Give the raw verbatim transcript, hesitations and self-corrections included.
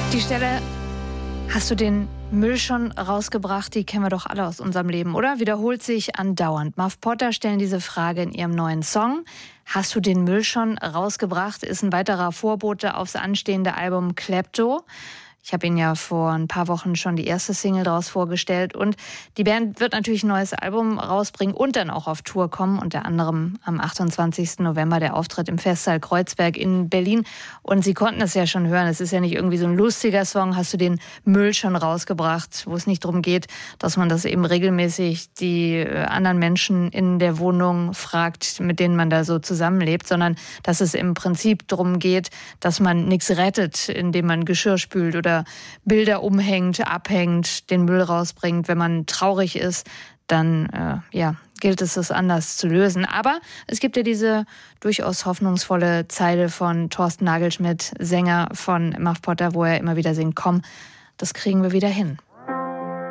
Die Stelle, hast du den Müll schon rausgebracht, die kennen wir doch alle aus unserem Leben, oder? Wiederholt sich andauernd. Muff Potter stellen diese Frage in ihrem neuen Song. Hast du den Müll schon rausgebracht? Ist ein weiterer Vorbote aufs anstehende Album Klepto. Ich habe Ihnen ja vor ein paar Wochen schon die erste Single daraus vorgestellt. Und die Band wird natürlich ein neues Album rausbringen und dann auch auf Tour kommen. Unter anderem am achtundzwanzigsten November der Auftritt im Festsaal Kreuzberg in Berlin. Und Sie konnten es ja schon hören, es ist ja nicht irgendwie so ein lustiger Song. Hast du den Müll schon rausgebracht? Wo es nicht darum geht, dass man das eben regelmäßig die anderen Menschen in der Wohnung fragt, mit denen man da so zusammenlebt, sondern dass es im Prinzip darum geht, dass man nichts rettet, indem man Geschirr spült oder Bilder umhängt, abhängt, den Müll rausbringt. Wenn man traurig ist, dann äh, ja, gilt es, es anders zu lösen. Aber es gibt ja diese durchaus hoffnungsvolle Zeile von Thorsten Nagelschmidt, Sänger von Muff Potter, wo er immer wieder singt, komm, das kriegen wir wieder hin.